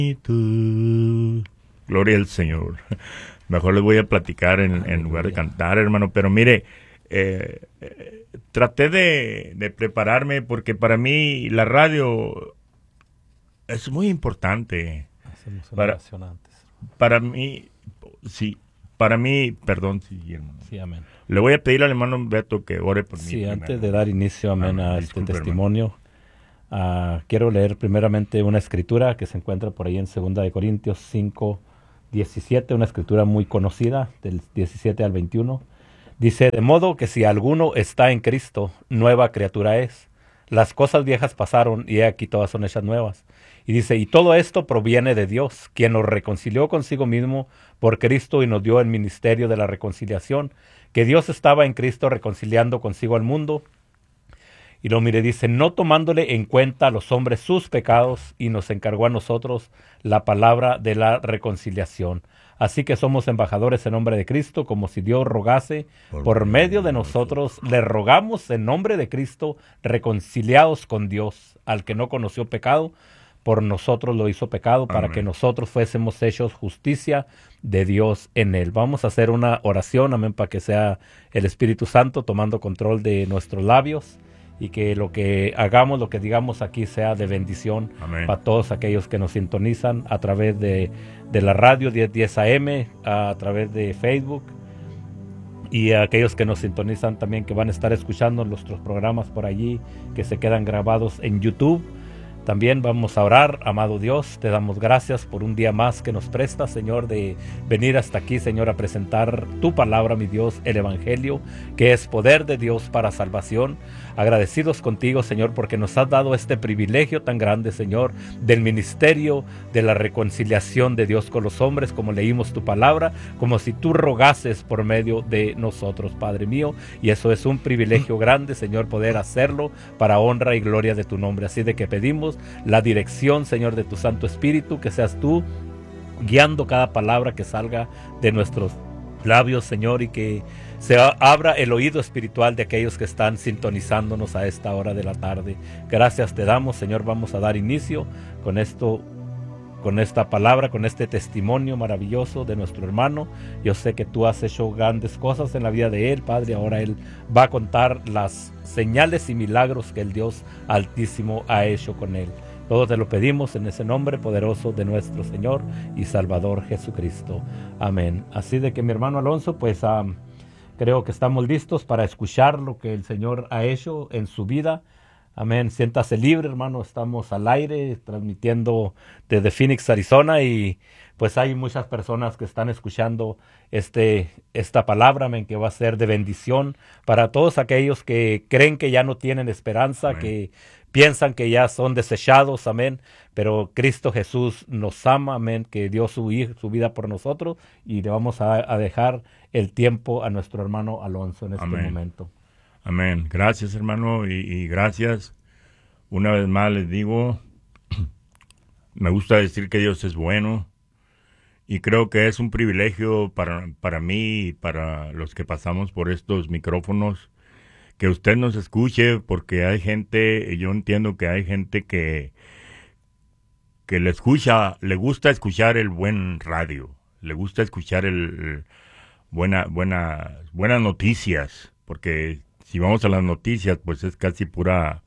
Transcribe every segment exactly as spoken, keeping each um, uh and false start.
tú. Gloria al Señor. Mejor les voy a platicar en, en lugar de cantar, hermano. Pero mire, eh, eh, traté de, de prepararme porque para mí la radio es muy importante. Hacemos una Para, oración antes. para mí, sí, para mí, perdón, sí, hermano. Sí, amén. Le voy a pedir al hermano Beto que ore por mí. Sí, primero. antes de dar inicio, amén, Amén. a Disculpe, este testimonio, uh, quiero leer primeramente una escritura que se encuentra por ahí en segunda de Corintios cinco, diecisiete, una escritura muy conocida, del diecisiete al veintiuno. Dice, de modo que si alguno está en Cristo, nueva criatura es. Las cosas viejas pasaron y he aquí todas son hechas nuevas. Y dice, y todo esto proviene de Dios, quien nos reconcilió consigo mismo por Cristo y nos dio el ministerio de la reconciliación, que Dios estaba en Cristo reconciliando consigo al mundo. Y lo mire, dice, no tomándole en cuenta a los hombres sus pecados, y nos encargó a nosotros la palabra de la reconciliación. Así que somos embajadores en nombre de Cristo, como si Dios rogase por, por medio de nosotros. nosotros. Le rogamos en nombre de Cristo, reconciliados con Dios, al que no conoció pecado, por nosotros lo hizo pecado, para Amén. que nosotros fuésemos hechos justicia de Dios en él. Vamos a hacer una oración, amén, para que sea el Espíritu Santo tomando control de nuestros labios, y que lo que hagamos, lo que digamos aquí sea de bendición Amén. para todos aquellos que nos sintonizan a través de, de la radio diez diez A M, a través de Facebook, y a aquellos que nos sintonizan también, que van a estar escuchando nuestros programas por allí, que se quedan grabados en YouTube. También vamos a orar. Amado Dios, te damos gracias por un día más que nos prestas, Señor, de venir hasta aquí, Señor, a presentar tu palabra, mi Dios, el Evangelio, que es poder de Dios para salvación. Agradecidos contigo, Señor, porque nos has dado este privilegio tan grande, Señor, del ministerio de la reconciliación de Dios con los hombres, como leímos tu palabra, como si tú rogases por medio de nosotros, Padre mío, y eso es un privilegio grande, Señor, poder hacerlo para honra y gloria de tu nombre. Así de que pedimos la dirección, Señor, de tu Santo Espíritu, que seas tú guiando cada palabra que salga de nuestros labios, Señor, y que se abra el oído espiritual de aquellos que están sintonizándonos a esta hora de la tarde. Gracias te damos, Señor. Vamos a dar inicio con esto, con esta palabra, con este testimonio maravilloso de nuestro hermano. Yo sé que tú has hecho grandes cosas en la vida de él, Padre. Ahora él va a contar las señales y milagros que el Dios Altísimo ha hecho con él. Todo te lo pedimos en ese nombre poderoso de nuestro Señor y Salvador Jesucristo. Amén. Así de que, mi hermano Alonso, pues um, creo que estamos listos para escuchar lo que el Señor ha hecho en su vida. Amén. Siéntase libre, hermano. Estamos al aire transmitiendo desde Phoenix, Arizona, y pues hay muchas personas que están escuchando este, esta palabra, amén, que va a ser de bendición para todos aquellos que creen que ya no tienen esperanza, amén, que piensan que ya son desechados, amén, pero Cristo Jesús nos ama, amén, que dio su, su vida por nosotros, y le vamos a, a dejar el tiempo a nuestro hermano Alonso en este amén. momento. Amén. Gracias, hermano, y, y gracias. Una vez más les digo, me gusta decir que Dios es bueno, y creo que es un privilegio para, para mí y para los que pasamos por estos micrófonos, que usted nos escuche, porque hay gente, yo entiendo que hay gente que, que le escucha, le gusta escuchar el buen radio, le gusta escuchar el, el buena, buena, buenas noticias, porque si vamos a las noticias, pues es casi pura,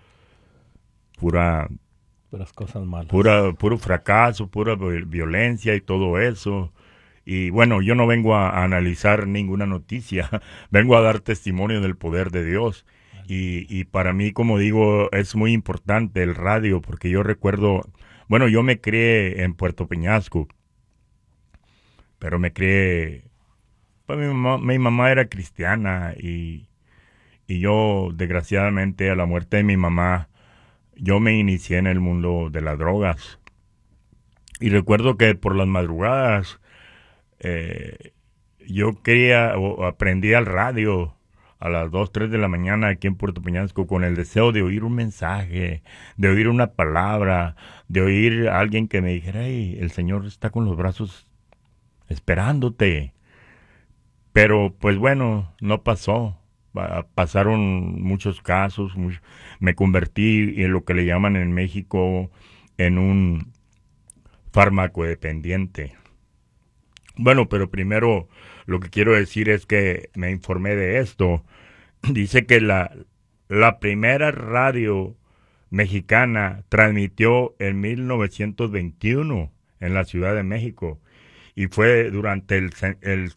pura, puras cosas malas, pura, puro fracaso, pura violencia y todo eso. Y bueno, yo no vengo a, a analizar ninguna noticia, vengo a dar testimonio del poder de Dios. Y, y para mí, como digo, es muy importante el radio, porque yo recuerdo, bueno, yo me crié en Puerto Peñasco, pero me crié, pues mi mamá, mi mamá era cristiana, y, y yo, desgraciadamente, a la muerte de mi mamá, yo me inicié en el mundo de las drogas. Y recuerdo que por las madrugadas, Eh, yo quería o aprendí al radio a las dos, tres de la mañana aquí en Puerto Peñasco con el deseo de oír un mensaje, de oír una palabra, de oír a alguien que me dijera, hey, el Señor está con los brazos esperándote. Pero pues bueno, no pasó. Pasaron muchos casos, mucho, me convertí en lo que le llaman en México en un farmacodependiente. Bueno, pero primero lo que quiero decir es que me informé de esto. Dice que la, la primera radio mexicana transmitió en mil novecientos veintiuno en la Ciudad de México y fue durante el el,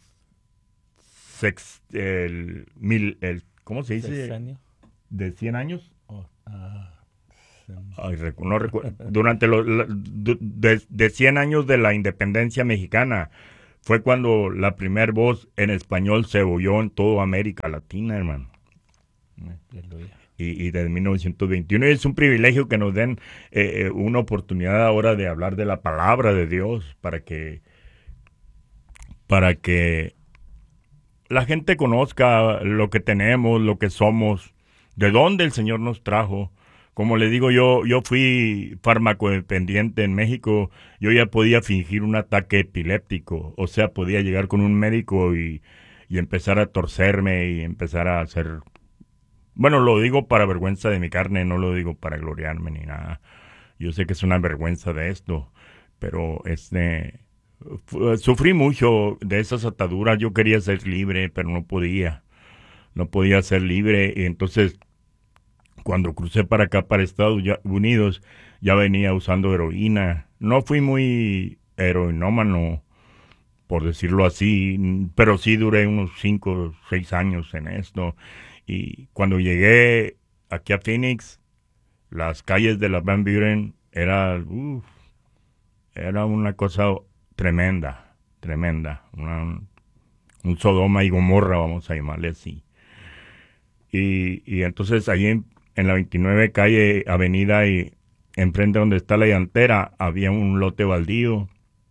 sex, el, mil, el ¿cómo se dice? ¿Sexenio? ¿De cien años? Oh, ah, sí. Ay, recu- no recuerdo. Durante los la- du- de, de cien años de la independencia mexicana fue cuando la primer voz en español se oyó en toda América Latina, hermano. Aleluya. Y, y desde mil novecientos veintiuno. Y es un privilegio que nos den eh, eh, una oportunidad ahora de hablar de la palabra de Dios para que para que la gente conozca lo que tenemos, lo que somos, de dónde el Señor nos trajo. Como le digo, yo yo fui farmacodependiente en México. Yo ya podía fingir un ataque epiléptico. O sea, podía llegar con un médico y, y empezar a torcerme y empezar a hacer... Bueno, lo digo para vergüenza de mi carne, no lo digo para gloriarme ni nada. Yo sé que es una vergüenza de esto, pero este fu- sufrí mucho de esas ataduras. Yo quería ser libre, pero no podía. No podía ser libre. Y entonces, cuando crucé para acá, para Estados ya- Unidos, ya venía usando heroína. No fui muy heroinómano, por decirlo así, pero sí duré unos cinco o seis años en esto. Y cuando llegué aquí a Phoenix, las calles de la Van Buren era, uf, era una cosa tremenda, tremenda, una, un Sodoma y Gomorra, vamos a llamarle así. Y, y entonces ahí en, en la veintinueve calle Avenida y enfrente donde está la llantera había un lote baldío.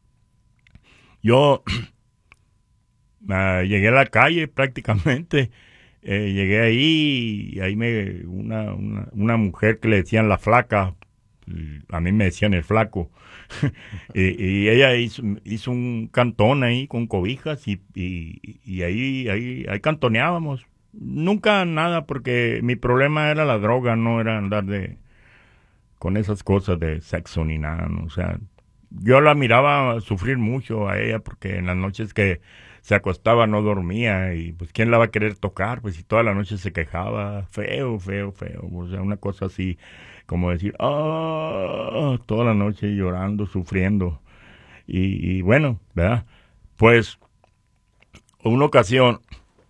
Yo uh, llegué a la calle prácticamente. Eh, llegué ahí y ahí me una, una, una mujer que le decían la flaca, a mí me decían el flaco, y, y ella hizo, hizo un cantón ahí con cobijas y, y, y ahí, ahí, ahí cantoneábamos. Nunca nada, porque mi problema era la droga, no era andar de con esas cosas de sexo ni nada, ¿no? O sea, yo la miraba sufrir mucho a ella porque en las noches que se acostaba no dormía y pues quién la va a querer tocar, pues si toda la noche se quejaba, feo, feo, feo, o sea, una cosa así como decir, ah, toda la noche llorando, sufriendo. Y, y bueno, ¿verdad? Pues una ocasión,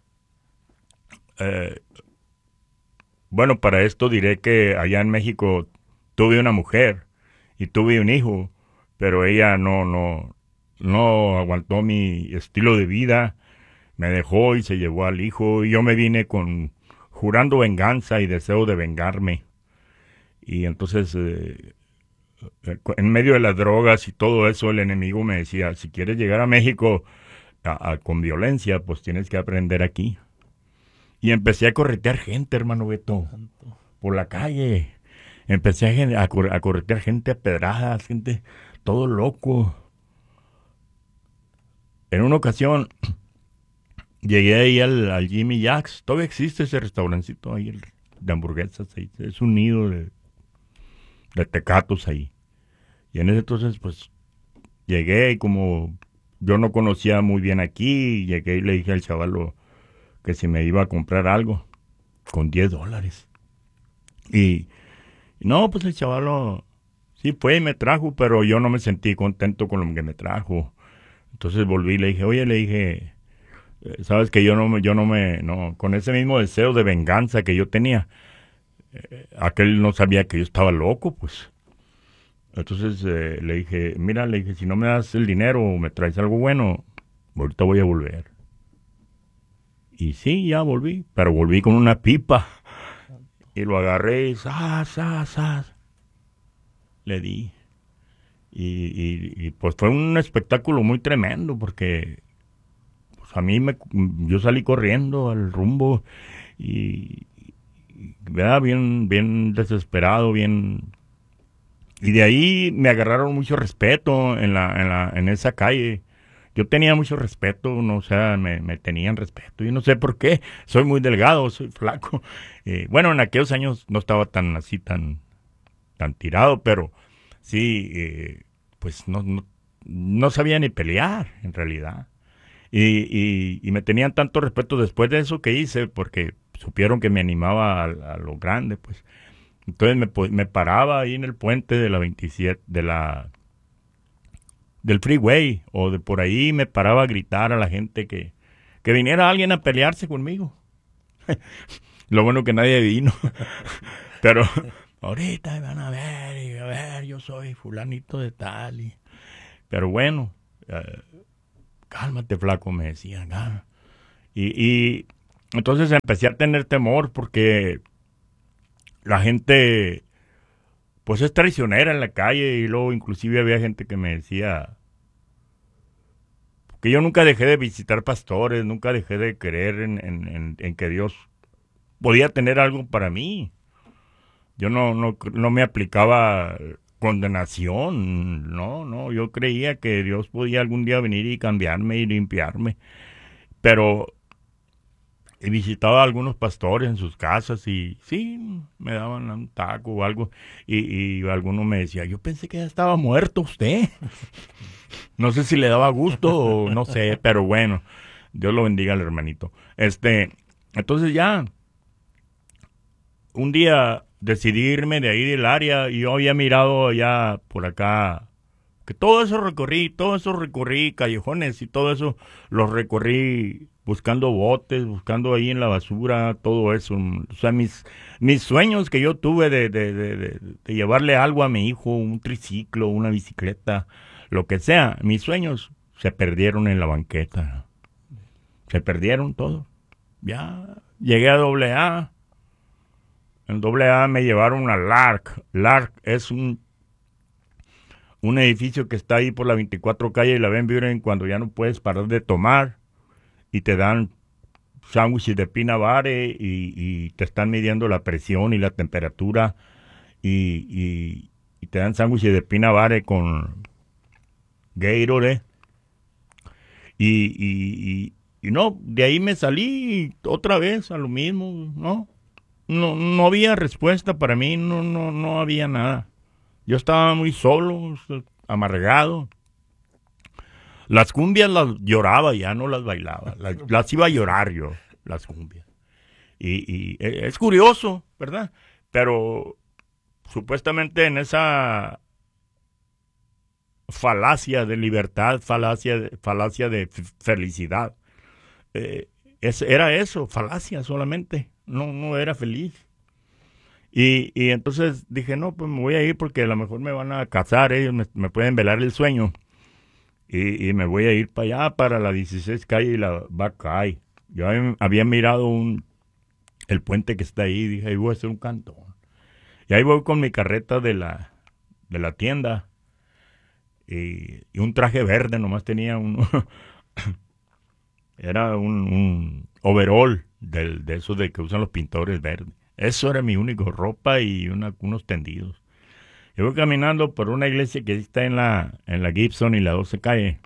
eh, bueno, para esto diré que allá en México tuve una mujer y tuve un hijo, pero ella no, no, no aguantó mi estilo de vida, me dejó y se llevó al hijo, y yo me vine con jurando venganza y deseo de vengarme. Y entonces, eh, en medio de las drogas y todo eso, el enemigo me decía, si quieres llegar a México a, a, con violencia, pues tienes que aprender aquí. Y empecé a corretear gente, hermano Beto, por la calle. Empecé a, gen- a, cor- a corretear gente a pedradas, gente todo loco. En una ocasión llegué ahí al, al Jimmy Jack's. Todavía existe ese restaurancito ahí el- de hamburguesas. Ahí. Es un nido de, de tecatos ahí. Y en ese entonces, pues, llegué y como yo no conocía muy bien aquí, llegué y le dije al chavalo que si me iba a comprar algo con diez dólares. Y no, pues el chavalo sí fue y me trajo, pero yo no me sentí contento con lo que me trajo. Entonces volví y le dije, oye, le dije, eh, sabes que yo no me, yo no me, no, con ese mismo deseo de venganza que yo tenía, eh, aquel no sabía que yo estaba loco, pues. Entonces eh, le dije, mira, le dije, si no me das el dinero o me traes algo bueno, ahorita voy a volver. Y sí, ya volví, pero volví con una pipa. Y lo agarré y ¡zas, zas, zas! Le di. Y, y, y, pues fue un espectáculo muy tremendo porque pues a mí me, yo salí corriendo al rumbo y, y ¿verdad? bien, bien desesperado, bien... Y de ahí me agarraron mucho respeto en la, en la, en esa calle. Yo tenía mucho respeto, no, o sea, me, me tenían respeto. Yo no sé por qué, soy muy delgado, soy flaco. Eh, bueno, en aquellos años no estaba tan así, tan, tan tirado, pero sí, eh, pues no, no, no sabía ni pelear, en realidad. Y, y, y me tenían tanto respeto después de eso que hice, porque supieron que me animaba a, a lo grande, pues. Entonces me, me paraba ahí en el puente de la veintisiete, de la, del freeway, o de por ahí, me paraba a gritar a la gente que, que viniera alguien a pelearse conmigo. Lo bueno que nadie vino. Pero ahorita van a ver, y a ver, yo soy fulanito de tal. Y, pero bueno, uh, cálmate, flaco, me decían. Ah. Y, y entonces empecé a tener temor porque la gente, pues, es traicionera en la calle. Y luego inclusive había gente que me decía que yo nunca dejé de visitar pastores, nunca dejé de creer en, en, en, en que Dios podía tener algo para mí. Yo no, no, no me aplicaba condenación, no, no, yo creía que Dios podía algún día venir y cambiarme y limpiarme. Pero he visitado a algunos pastores en sus casas y sí, me daban un taco o algo. Y, y alguno me decía, yo pensé que ya estaba muerto usted. No sé si le daba gusto o no sé, pero bueno, Dios lo bendiga al hermanito. Este, entonces ya, un día decidí irme de ahí del área y yo había mirado ya por acá, que todo eso recorrí, todo eso recorrí, callejones y todo eso los recorrí buscando botes, buscando ahí en la basura, todo eso. O sea, mis, mis sueños que yo tuve de, de, de, de, de llevarle algo a mi hijo, un triciclo, una bicicleta, lo que sea, mis sueños se perdieron en la banqueta. Se perdieron todos. Ya llegué a doble A. En doble A me llevaron a Lark. Lark es un, un edificio que está ahí por la veinticuatro calle y la Van Buren cuando ya no puedes parar de tomar. Y te dan sándwiches de peanut butter y, y te están midiendo la presión y la temperatura. Y, y, y te dan sándwiches de peanut butter con Gatorade. Y, y, y, y no, de ahí me salí otra vez a lo mismo, ¿no? No, no había respuesta para mí, no, no, no había nada. Yo estaba muy solo, amargado. Las cumbias las lloraba, ya no las bailaba. Las, las iba a llorar yo, las cumbias. Y, y es curioso, ¿verdad? Pero supuestamente en esa falacia de libertad, falacia de, falacia de felicidad, eh, es, era eso, falacia solamente. No, no era feliz. Y, y entonces dije, no, pues me voy a ir porque a lo mejor me van a casar, ellos me, me pueden velar el sueño. Y, y me voy a ir para allá, para la dieciséis calle y la Bacay. Yo había mirado un, el puente que está ahí, dije, ahí voy a hacer un cantón. Y ahí voy con mi carreta de la, de la tienda. Y, y un traje verde, nomás tenía uno. Era un, un overall del, de esos de que usan los pintores verdes. Eso era mi único ropa y una, unos tendidos. Yo voy caminando por una iglesia que está en la, en la Gibson y la doce calle.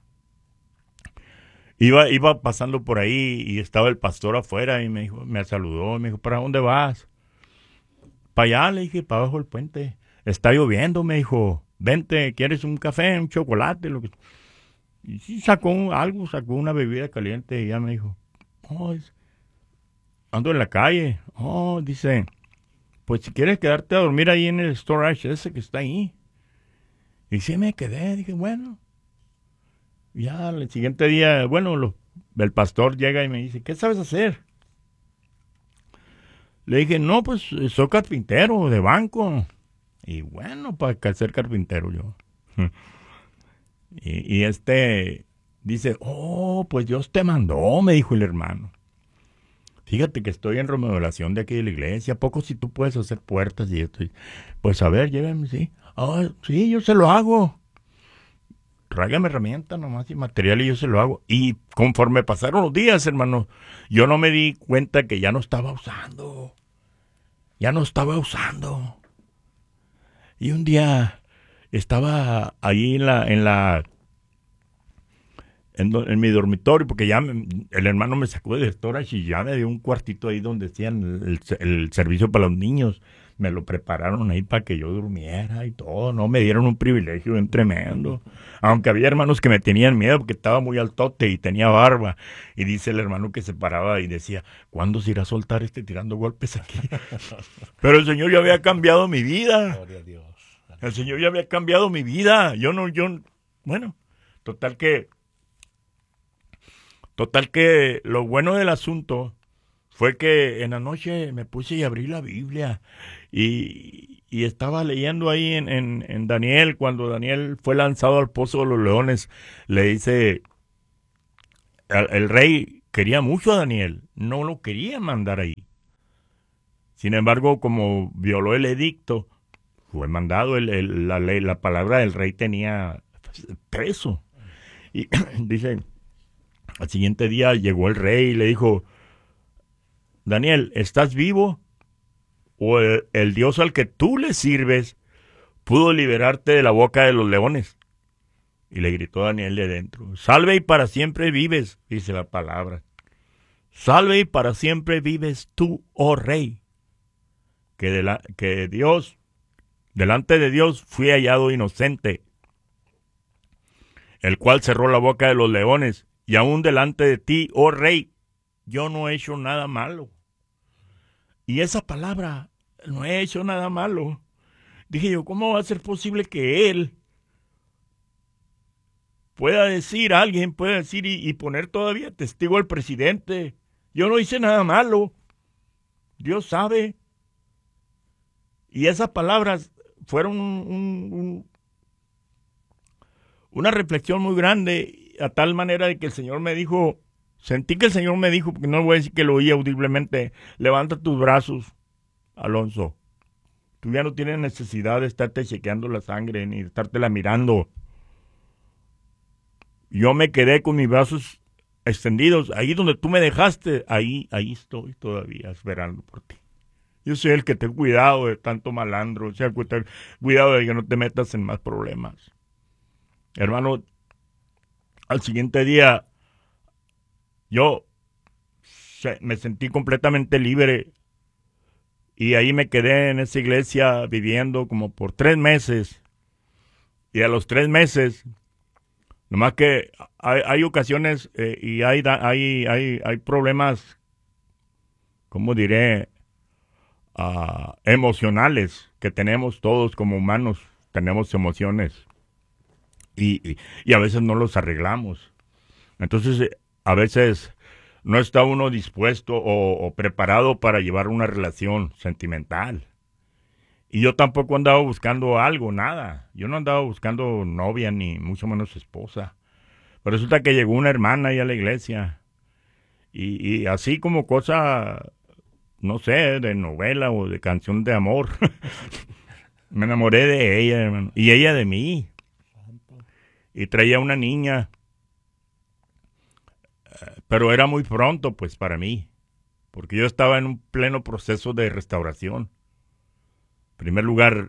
Iba, iba pasando por ahí y estaba el pastor afuera y me dijo, me saludó, me dijo, ¿para dónde vas? Para allá, le dije, para abajo del puente. Está lloviendo, me dijo, vente, ¿quieres un café, un chocolate? Lo que... Y sí, sacó un, algo, sacó una bebida caliente y ya me dijo, oh, es... ando en la calle. Oh, dice, pues si quieres quedarte a dormir ahí en el storage ese que está ahí. Y sí me quedé, dije, bueno. Ya el siguiente día, bueno, lo, el pastor llega y me dice, ¿qué sabes hacer? Le dije, no, pues soy carpintero de banco. Y bueno, para ser carpintero yo. y, y este dice, oh, pues Dios te mandó, me dijo el hermano. Fíjate que estoy en remodelación de aquí de la iglesia. ¿A poco si tú puedes hacer puertas y esto? Pues a ver, llévame, sí. Ah, sí, yo se lo hago. Tráigame herramienta nomás y material y yo se lo hago. Y conforme pasaron los días, hermano, yo no me di cuenta que ya no estaba usando. Ya no estaba usando. Y un día estaba ahí en la... en la En, en mi dormitorio, porque ya me, el hermano me sacó de storage y ya me dio un cuartito ahí donde hacían el, el servicio para los niños. me lo prepararon ahí para que yo durmiera y todo, ¿no? Me dieron un privilegio bien tremendo. Aunque había hermanos que me tenían miedo porque estaba muy altote y tenía barba. Y dice el hermano que se paraba y decía, ¿cuándo se irá a soltar este tirando golpes aquí? Pero el Señor ya había cambiado mi vida. Gloria a Dios. El Señor ya había cambiado mi vida. Yo no, yo, bueno, total que, total que lo bueno del asunto fue que en la noche me puse y abrí la Biblia y, y estaba leyendo ahí en, en, en Daniel, cuando Daniel fue lanzado al pozo de los leones, le dice, el, el rey quería mucho a Daniel, no lo quería mandar ahí. Sin embargo, como violó el edicto, fue mandado, el, el, la ley, la palabra del rey tenía peso. Y dice, al siguiente día llegó el rey y le dijo, Daniel, ¿estás vivo? ¿O el, el Dios al que tú le sirves pudo liberarte de la boca de los leones? Y le gritó Daniel de dentro, salve y para siempre vives, dice la palabra. Salve y para siempre vives tú, oh rey. Que, de la, que Dios, delante de Dios fui hallado inocente, el cual cerró la boca de los leones, y aún delante de ti, oh rey, yo no he hecho nada malo. Y esa palabra, no he hecho nada malo. Dije yo, ¿cómo va a ser posible que él pueda decir, alguien pueda decir y, y poner todavía testigo al presidente? Yo no hice nada malo. Dios sabe. Y esas palabras fueron un, un, un, una reflexión muy grande, a tal manera de que el Señor me dijo, sentí que el Señor me dijo, porque no voy a decir que lo oí audiblemente, levanta tus brazos, Alonso. Tú ya no tienes necesidad de estarte chequeando la sangre, ni de estártela mirando. Yo me quedé con mis brazos extendidos, ahí donde tú me dejaste, ahí, ahí estoy todavía esperando por ti. Yo soy el que te he cuidado de tanto malandro, o sea, cuidado de que no te metas en más problemas. Hermano, al siguiente día, yo se, me sentí completamente libre y ahí me quedé en esa iglesia viviendo como por tres meses. Y a los tres meses, nomás que hay, hay ocasiones eh, y hay, hay, hay, hay problemas, ¿cómo diré? Uh, emocionales que tenemos todos como humanos, tenemos emociones y, y, y a veces no los arreglamos. Entonces eh, a veces no está uno dispuesto o, o preparado para llevar una relación sentimental. Y yo tampoco andaba buscando algo, nada. Yo no andaba buscando novia ni mucho menos esposa. Pero resulta que llegó una hermana ahí a la iglesia y, y así como cosa, no sé, de novela o de canción de amor. Me enamoré de ella, hermano. Y ella de mí. Y traía una niña. Pero era muy pronto, pues, para mí. Porque yo estaba en un pleno proceso de restauración. En primer lugar,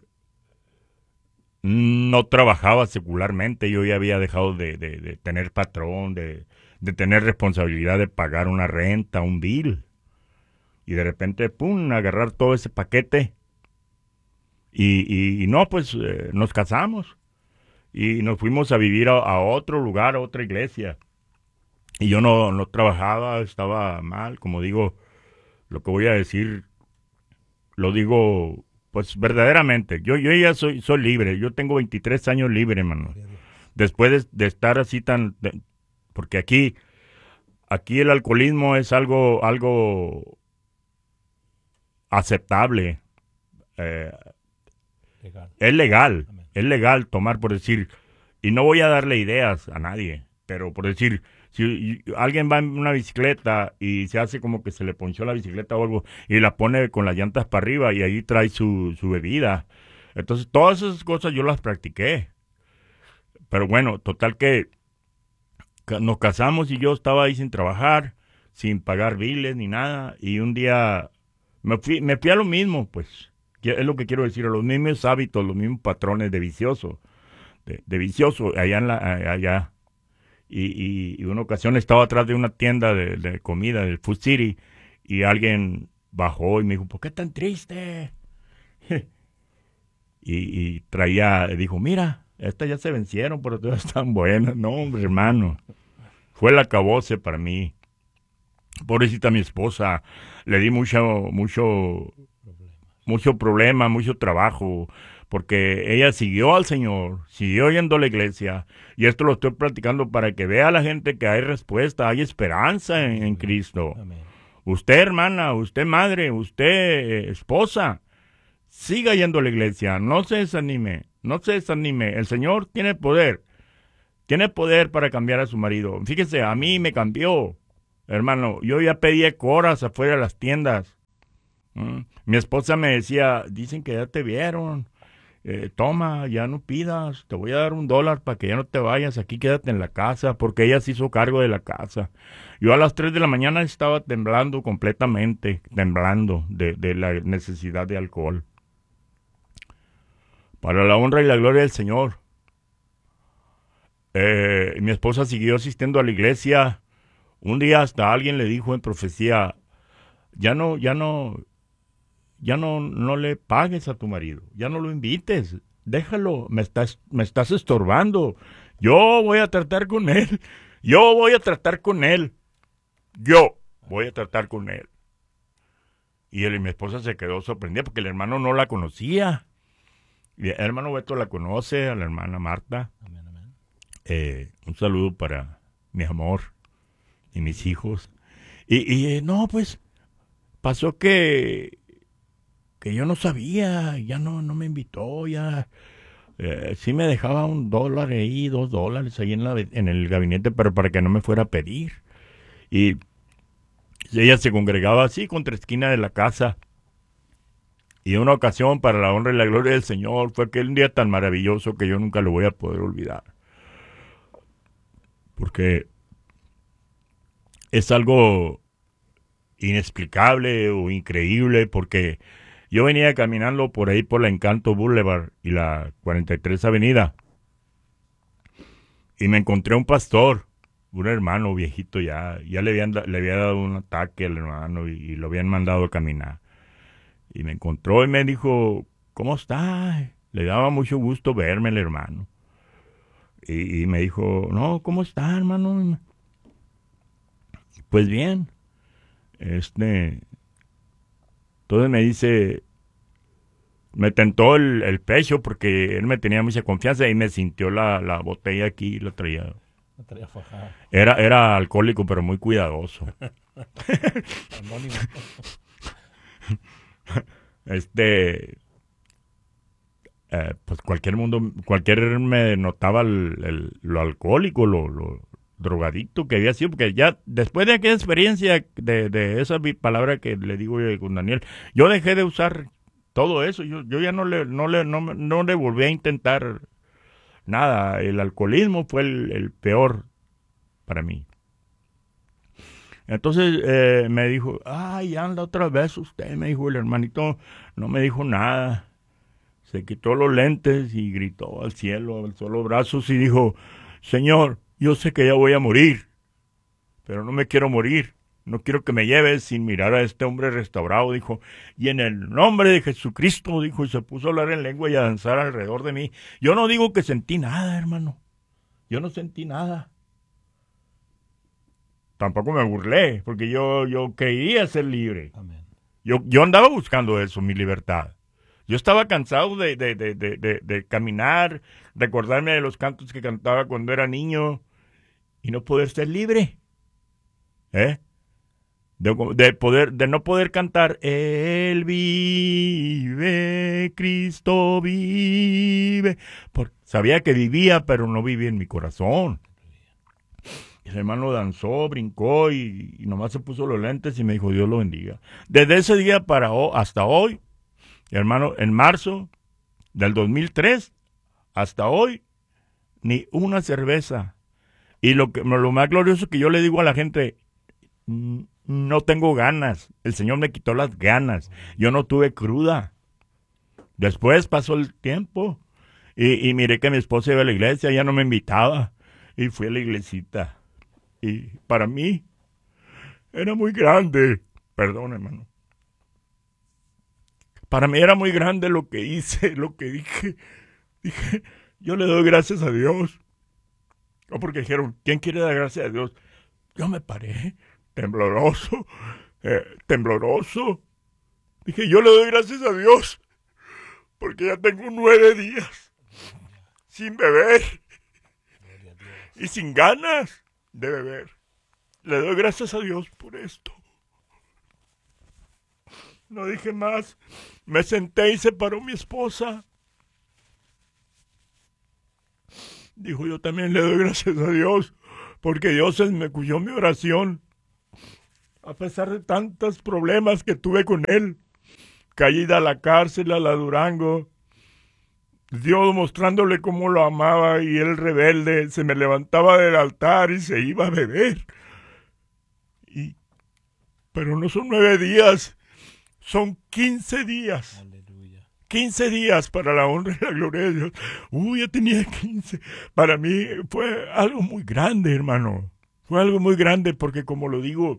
no trabajaba secularmente. Yo ya había dejado de, de, de tener patrón, de, de tener responsabilidad de pagar una renta, un bill. Y de repente, pum, agarrar todo ese paquete. Y, y, y no, pues eh, nos casamos. Y nos fuimos a vivir a, a otro lugar, a otra iglesia. Y yo no, no trabajaba, estaba mal. Como digo, lo que voy a decir, lo digo, pues verdaderamente. Yo, yo ya soy, soy libre. Yo tengo veintitrés años libre, hermano. Después de, de estar así tan... De, porque aquí, aquí el alcoholismo es algo, algo aceptable. Eh, legal. Es legal. Amén. Es legal tomar, por decir, y no voy a darle ideas a nadie, pero por decir, si alguien va en una bicicleta y se hace como que se le ponchó la bicicleta o algo y la pone con las llantas para arriba y ahí trae su, su bebida. Entonces, todas esas cosas yo las practiqué. Pero bueno, total que nos casamos y yo estaba ahí sin trabajar, sin pagar biles ni nada, y un día me fui, me fui a lo mismo, pues. Es lo que quiero decir, a los mismos hábitos, los mismos patrones de vicioso, de, de vicioso, allá en la, allá. Y, y, y una ocasión estaba atrás de una tienda de, de comida, del Food City, y alguien bajó y me dijo, ¿por qué tan triste? y, y traía, dijo, mira, estas ya se vencieron, pero todas están buenas. No, hombre, hermano, fue el acabose para mí. Pobrecita mi esposa, le di mucho, mucho, mucho problema, mucho trabajo, porque ella siguió al Señor, siguió yendo a la iglesia, y esto lo estoy platicando para que vea la gente que hay respuesta, hay esperanza en, en Cristo. Amén. Usted, hermana, usted, madre, usted, eh, esposa, siga yendo a la iglesia, no se desanime, no se desanime. El Señor tiene poder, tiene poder para cambiar a su marido. Fíjese, a mí me cambió, hermano. Yo ya pedí coras afuera de las tiendas. ¿Mm? Mi esposa me decía, dicen que ya te vieron. Eh, toma, ya no pidas, te voy a dar un dólar para que ya no te vayas, aquí quédate en la casa, porque ella se hizo cargo de la casa. Yo a las tres de la mañana estaba temblando completamente, temblando de, de la necesidad de alcohol. Para la honra y la gloria del Señor. Eh, mi esposa siguió asistiendo a la iglesia. Un día hasta alguien le dijo en profecía, ya no, ya no... ya no, no le pagues a tu marido, ya no lo invites, déjalo, me estás, me estás estorbando, yo voy a tratar con él, yo voy a tratar con él, yo voy a tratar con él. Y él y mi esposa se quedó sorprendida porque el hermano no la conocía. Y el hermano Beto la conoce, a la hermana Marta. Amén, amén. Eh, un saludo para mi amor y mis hijos. Y, y eh, no, pues, pasó que que yo no sabía, ya no, no me invitó, ya eh, sí me dejaba un dólar ahí, dos dólares ahí en, la, en el gabinete, pero para que no me fuera a pedir. Y ella se congregaba así contra esquina de la casa. Y una ocasión, para la honra y la gloria del Señor, fue aquel día tan maravilloso que yo nunca lo voy a poder olvidar. Porque es algo inexplicable o increíble, porque yo venía caminando por ahí por la Encanto Boulevard y la cuarenta y tres Avenida y me encontré un pastor, un hermano viejito ya, ya le habían, le había dado un ataque al hermano y, y lo habían mandado a caminar. Y me encontró y me dijo, ¿cómo está? Le daba mucho gusto verme el hermano. Y, y me dijo, no, ¿cómo está, hermano? Pues bien. Este... Entonces me dice, me tentó el, el pecho porque él me tenía mucha confianza y me sintió la, la botella aquí y la traía. La traía fajada. Era, era alcohólico, pero muy cuidadoso. Anónimo. Este, eh, pues cualquier mundo, cualquier me notaba el, el, lo alcohólico, lo, lo drogadicto que había sido, porque ya después de aquella experiencia de, de esa palabra que le digo yo con Daniel, yo dejé de usar todo eso, yo, yo ya no le, no le, no, no le volví a intentar nada. El alcoholismo fue el, el peor para mí. Entonces eh, me dijo, ay, anda otra vez usted, me dijo el hermanito, no me dijo nada, se quitó los lentes y gritó al cielo, alzó los brazos y dijo, Señor, yo sé que ya voy a morir, pero no me quiero morir. No quiero que me lleves sin mirar a este hombre restaurado, dijo. Y en el nombre de Jesucristo, dijo, y se puso a hablar en lengua y a danzar alrededor de mí. Yo no digo que sentí nada, hermano. Yo no sentí nada. Tampoco me burlé, porque yo, yo quería ser libre. Amén. Yo, yo andaba buscando eso, mi libertad. Yo estaba cansado de, de, de, de, de, de caminar, recordarme de los cantos que cantaba cuando era niño y no poder ser libre. ¿Eh? De, de, poder, de no poder cantar, Él vive, Cristo vive. Por, sabía que vivía, pero no vivía en mi corazón. El hermano danzó, brincó y, y nomás se puso los lentes y me dijo, Dios lo bendiga. Desde ese día para ho, hasta hoy, hermano, en marzo del dos mil tres, hasta hoy, ni una cerveza. Y lo, que, lo más glorioso que yo le digo a la gente, no tengo ganas. El Señor me quitó las ganas. Yo no tuve cruda. Después pasó el tiempo y, y miré que mi esposa iba a la iglesia, ya no me invitaba. Y fui a la iglesita. Y para mí era muy grande. Perdón, hermano. para mí era muy grande lo que hice, lo que dije. Dije, yo le doy gracias a Dios. No, porque dijeron, ¿quién quiere dar gracias a Dios? Yo me paré, tembloroso, eh, tembloroso. Dije, yo le doy gracias a Dios, porque ya tengo nueve días sin beber y sin ganas de beber. Le doy gracias a Dios por esto. No dije más. Me senté y se paró mi esposa. Dijo, yo también le doy gracias a Dios, porque Dios me escuchó mi oración. A pesar de tantos problemas que tuve con él, caída a la cárcel, a la Durango, Dios mostrándole cómo lo amaba, y él rebelde se me levantaba del altar y se iba a beber. Y, pero no son nueve días, son quince días. Aleluya. quince días para la honra y la gloria de Dios. Uy, ya tenía quince. Para mí fue algo muy grande, hermano. Fue algo muy grande porque, como lo digo,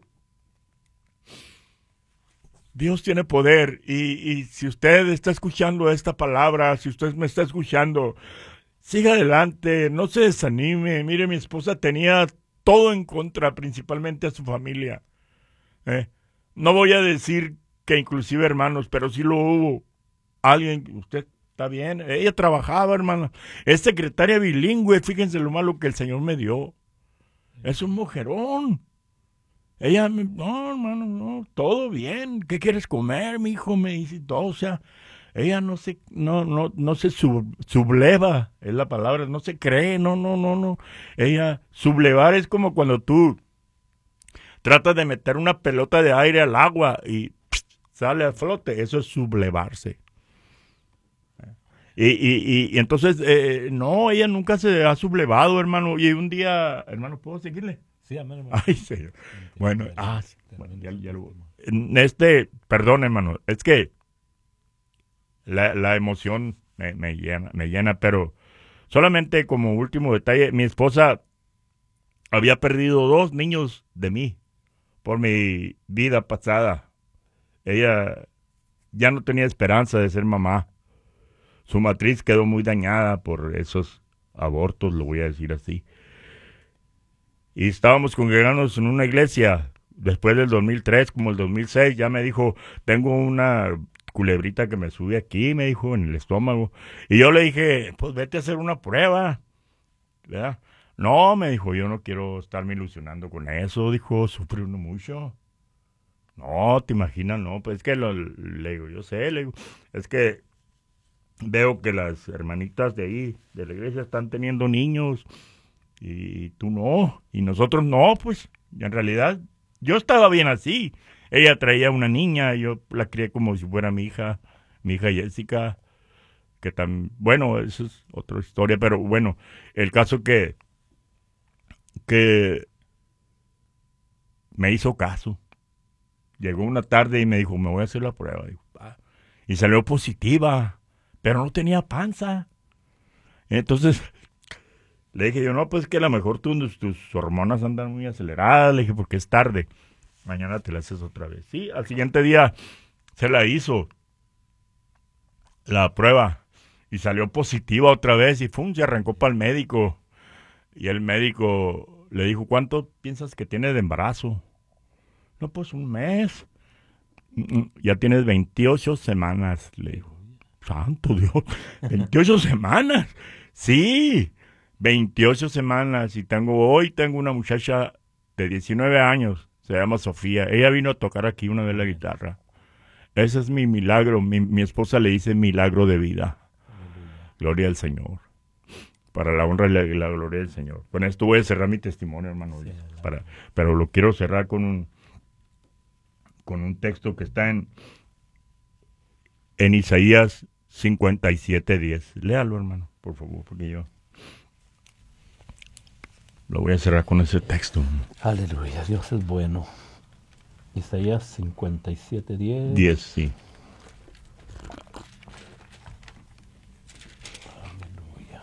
Dios tiene poder, y, y si usted está escuchando esta palabra, si usted me está escuchando, siga adelante, no se desanime. Mire, mi esposa tenía todo en contra, principalmente a su familia. ¿eh? No voy a decir que inclusive hermanos, pero sí lo hubo. Alguien, usted está bien, ella trabajaba, hermano, es secretaria bilingüe, fíjense lo malo que el Señor me dio. Es un mujerón. Ella, no, hermano, no, todo bien. ¿Qué quieres comer, mi hijo? Me dice todo, o sea, ella no se, no, no, no se sub, subleva, es la palabra, no se cree, no, no, no, no. Ella, sublevar es como cuando tú tratas de meter una pelota de aire al agua y pst, sale a flote, eso es sublevarse. Y, y, y, y entonces, eh, no, ella nunca se ha sublevado, hermano, y un día, hermano, ¿puedo seguirle? Sí, amén, Ay, señor. Bueno, ah, bueno, ya, ya lo... Este, perdón, hermano, es que la, la emoción me, me llena, me llena, pero solamente como último detalle, mi esposa había perdido dos niños de mí por mi vida pasada. Ella ya no tenía esperanza de ser mamá. Su matriz quedó muy dañada por esos abortos, lo voy a decir así. Y estábamos congregándonos en una iglesia después del dos mil tres, como el dos mil seis, ya me dijo, tengo una culebrita que me sube aquí, me dijo, en el estómago. Y yo le dije, pues vete a hacer una prueba, ¿verdad? No, me dijo, yo no quiero estarme ilusionando con eso, dijo, sufre uno mucho. No, te imaginas, no, pues es que lo, le digo, yo sé, le digo, es que veo que las hermanitas de ahí, de la iglesia, están teniendo niños, y tú no, y nosotros no, pues, en realidad, yo estaba bien así. Ella traía una niña, yo la crié como si fuera mi hija, mi hija Jessica, que tan, bueno, eso es otra historia, pero bueno, el caso que, que me hizo caso. Llegó una tarde y me dijo, me voy a hacer la prueba, dijo, ah, y salió positiva, pero no tenía panza. Entonces le dije yo, no, pues que a lo mejor tus, tus hormonas andan muy aceleradas. Le dije, porque es tarde. Mañana te la haces otra vez. Sí, al siguiente día se la hizo la prueba y salió positiva otra vez y ¡fum! Se arrancó para el médico. Y el médico le dijo, ¿cuánto piensas que tiene de embarazo? No, pues un mes. Ya tienes veintiocho semanas, le dijo. Santo Dios, veintiocho semanas. Sí, veintiocho semanas, y tengo hoy tengo una muchacha de diecinueve años, se llama Sofía. Ella vino a tocar aquí una vez la guitarra. Ese es mi milagro. Mi, mi esposa le dice milagro de vida. Aleluya. Gloria al Señor. Para la honra y la, la gloria del Señor. Con esto voy a cerrar mi testimonio, hermano. Sí, para, pero lo quiero cerrar con un con un texto que está en en Isaías cincuenta y siete diez. Léalo, hermano, por favor, porque yo lo voy a cerrar con ese texto. Aleluya, Dios es bueno. Isaías cincuenta y siete diez. diez, sí. Aleluya.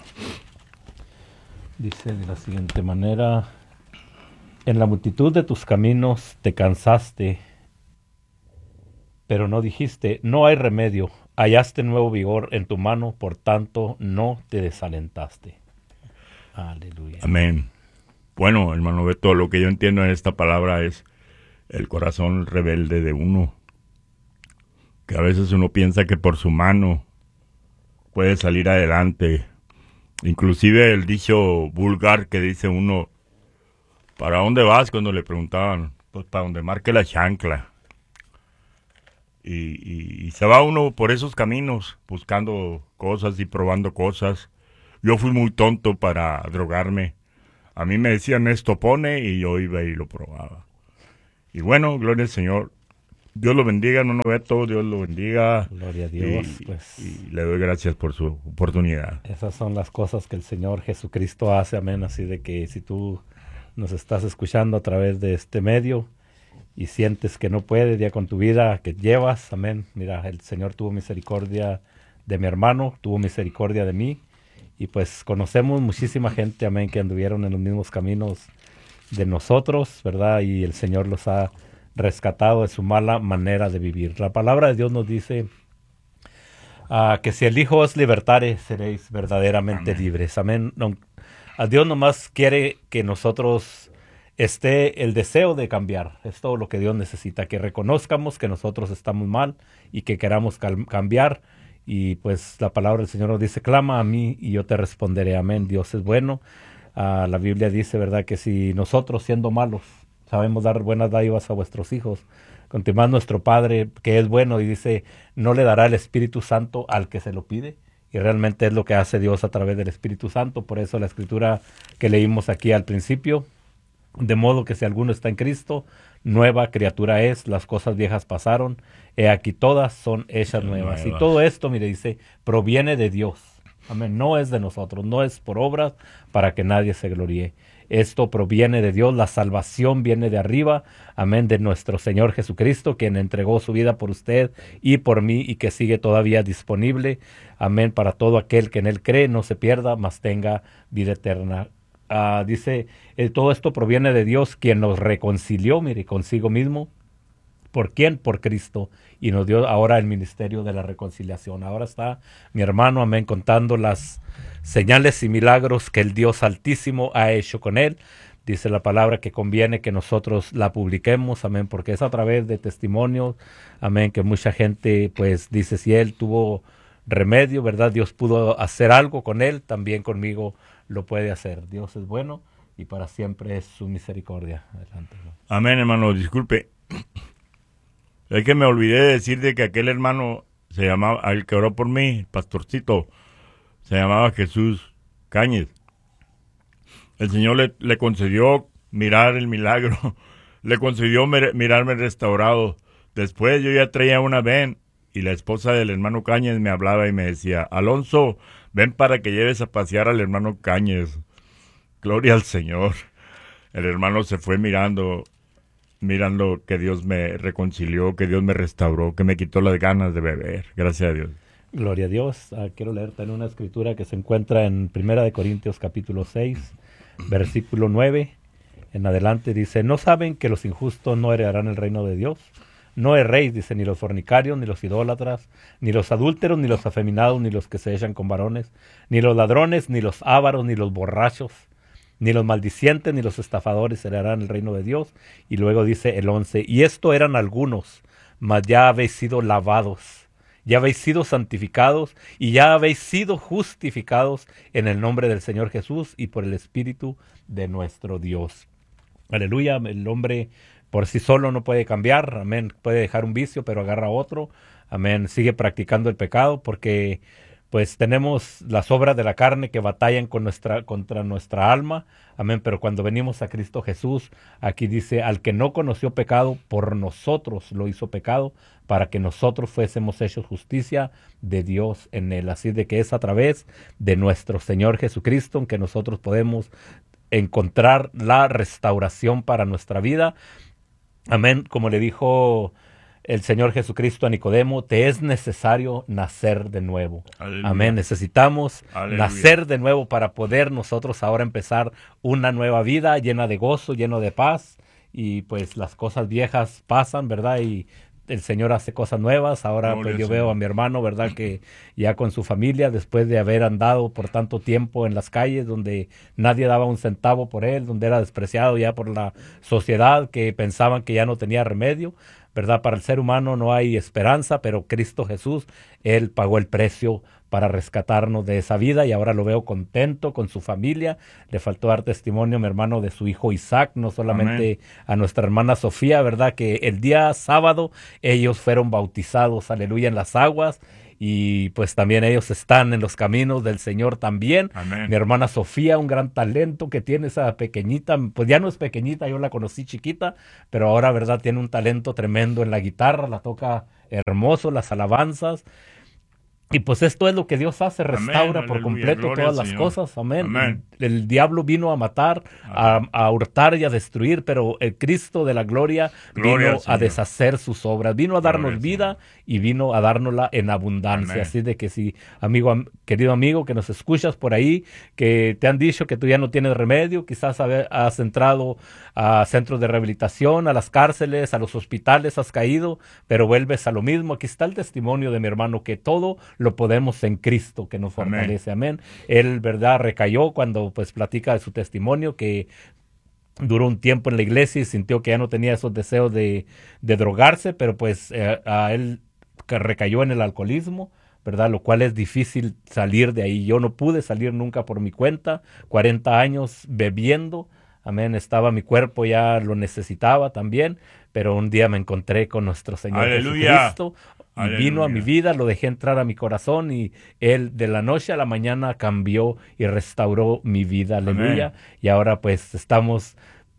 Dice de la siguiente manera: en la multitud de tus caminos te cansaste, pero no dijiste, no hay remedio, hallaste nuevo vigor en tu mano, por tanto no te desalentaste. Aleluya. Amén. Bueno, hermano Beto, lo que yo entiendo en esta palabra es el corazón rebelde de uno, que a veces uno piensa que por su mano puede salir adelante. Inclusive el dicho vulgar que dice uno, ¿para dónde vas? Cuando le preguntaban, pues para donde marque la chancla. Y, y, y se va uno por esos caminos, buscando cosas y probando cosas. Yo fui muy tonto para drogarme. A mí me decían esto pone y yo iba y lo probaba. Y bueno, gloria al Señor. Dios lo bendiga, no nos ve todo, Dios lo bendiga. Gloria a Dios. Y, pues, y le doy gracias por su oportunidad. Esas son las cosas que el Señor Jesucristo hace, amén. Así de que si tú nos estás escuchando a través de este medio y sientes que no puedes ya con tu vida que llevas, amén. Mira, el Señor tuvo misericordia de mi hermano, tuvo misericordia de mí. Y pues conocemos muchísima gente, amén, que anduvieron en los mismos caminos de nosotros, ¿verdad? Y el Señor los ha rescatado de su mala manera de vivir. La palabra de Dios nos dice uh, que si el Hijo os libertare, seréis verdaderamente amén. libres. Amén. No, a Dios nomás quiere que nosotros esté el deseo de cambiar. Es todo lo que Dios necesita, que reconozcamos que nosotros estamos mal y que queramos cal- cambiar. Y pues la palabra del Señor nos dice, clama a mí y yo te responderé. Amén. Dios es bueno. Uh, la Biblia dice, ¿verdad?, que si nosotros siendo malos sabemos dar buenas dádivas a vuestros hijos, continuad nuestro Padre que es bueno, y dice, no le dará el Espíritu Santo al que se lo pide. Y realmente es lo que hace Dios a través del Espíritu Santo. Por eso la escritura que leímos aquí al principio, de modo que si alguno está en Cristo, nueva criatura es, las cosas viejas pasaron, he aquí todas son hechas nuevas. nuevas. Y todo esto, mire, dice, proviene de Dios. Amén. No es de nosotros, no es por obras para que nadie se gloríe. Esto proviene de Dios, la salvación viene de arriba, amén, de nuestro Señor Jesucristo, quien entregó su vida por usted y por mí y que sigue todavía disponible, amén, para todo aquel que en Él cree, no se pierda, mas tenga vida eterna. Uh, dice, eh, todo esto proviene de Dios, quien nos reconcilió, mire, consigo mismo. ¿Por quién? Por Cristo. Y nos dio ahora el ministerio de la reconciliación. Ahora está mi hermano, amén, contando las señales y milagros que el Dios Altísimo ha hecho con él. Dice la palabra que conviene que nosotros la publiquemos, amén, porque es a través de testimonios, amén, que mucha gente pues dice, si él tuvo remedio, ¿verdad? Dios pudo hacer algo con él, también conmigo lo puede hacer. Dios es bueno y para siempre es su misericordia. Adelante, ¿no? Amén, hermano, disculpe. Es que me olvidé de decir de que aquel hermano se llamaba, el que oró por mí, el pastorcito, se llamaba Jesús Cáñez. El Señor le, le concedió mirar el milagro, le concedió mir, mirarme restaurado. Después yo ya traía una ven y la esposa del hermano Cáñez me hablaba y me decía, Alonso, ven para que lleves a pasear al hermano Cáñez. Gloria al Señor. El hermano se fue mirando, mirando que Dios me reconcilió, que Dios me restauró, que me quitó las ganas de beber. Gracias a Dios. Gloria a Dios. Ah, quiero leerte en una escritura que se encuentra en Primera de Corintios capítulo seis, versículo nueve. En adelante dice, ¿no saben que los injustos no heredarán el reino de Dios? No erréis, dice, ni los fornicarios, ni los idólatras, ni los adúlteros, ni los afeminados, ni los que se echan con varones, ni los ladrones, ni los ávaros, ni los borrachos, ni los maldicientes, ni los estafadores heredarán el reino de Dios. Y luego dice el once, y esto eran algunos, mas ya habéis sido lavados, ya habéis sido santificados, y ya habéis sido justificados en el nombre del Señor Jesús y por el Espíritu de nuestro Dios. Aleluya. El hombre por sí solo no puede cambiar, amén, puede dejar un vicio, pero agarra otro, amén, sigue practicando el pecado, porque pues tenemos las obras de la carne que batallan con nuestra, contra nuestra alma, amén, pero cuando venimos a Cristo Jesús, aquí dice, al que no conoció pecado, por nosotros lo hizo pecado, para que nosotros fuésemos hechos justicia de Dios en él. Así de que es a través de nuestro Señor Jesucristo en que nosotros podemos encontrar la restauración para nuestra vida. Amén, como le dijo el Señor Jesucristo a Nicodemo, te es necesario nacer de nuevo. Aleluya. Amén, necesitamos Aleluya. nacer de nuevo para poder nosotros ahora empezar una nueva vida llena de gozo, lleno de paz, y pues las cosas viejas pasan, ¿verdad? Y el Señor hace cosas nuevas. Ahora Gloria pues yo al veo Señor. a mi hermano, ¿verdad? Que ya con su familia, después de haber andado por tanto tiempo en las calles donde nadie daba un centavo por él, donde era despreciado ya por la sociedad, que pensaban que ya no tenía remedio, ¿verdad? Para el ser humano no hay esperanza, pero Cristo Jesús, Él pagó el precio para rescatarnos de esa vida y ahora lo veo contento con su familia. Le faltó dar testimonio a mi hermano de su hijo Isaac, no solamente Amén. a nuestra hermana Sofía, ¿verdad? Que el día sábado ellos fueron bautizados, aleluya, en las aguas. Y pues también ellos están en los caminos del Señor también. Amén. Mi hermana Sofía, un gran talento que tiene esa pequeñita, pues ya no es pequeñita, yo la conocí chiquita, pero ahora, ¿verdad? Tiene un talento tremendo en la guitarra, la toca hermoso, las alabanzas. Y pues esto es lo que Dios hace, restaura Amén, por aleluya, completo gloria todas al las Señor. cosas, amén. Amén. El, el diablo vino a matar, a, Amén. a hurtar y a destruir, pero el Cristo de la gloria Gloria vino al a Señor. deshacer sus obras, vino a Gloria darnos al vida Señor. y vino a dárnosla en abundancia. Amén. Así de que si, amigo, am- querido amigo, que nos escuchas por ahí, que te han dicho que tú ya no tienes remedio, quizás habe- has entrado a centros de rehabilitación, a las cárceles, a los hospitales, has caído, pero vuelves a lo mismo. Aquí está el testimonio de mi hermano, que todo lo podemos en Cristo, que nos Amén. fortalece. Amén. Él, verdad, recayó cuando pues platica de su testimonio, que duró un tiempo en la iglesia y sintió que ya no tenía esos deseos de, de drogarse, pero pues eh, a él que recayó en el alcoholismo, ¿verdad? Lo cual es difícil salir de ahí. Yo no pude salir nunca por mi cuenta, cuarenta años bebiendo, amén, estaba mi cuerpo, ya lo necesitaba también, pero un día me encontré con nuestro Señor Aleluya. Jesucristo y vino a mi Aleluya. vida, lo dejé entrar a mi corazón y Él de la noche a la mañana cambió y restauró mi vida, aleluya. Amén. Y ahora pues estamos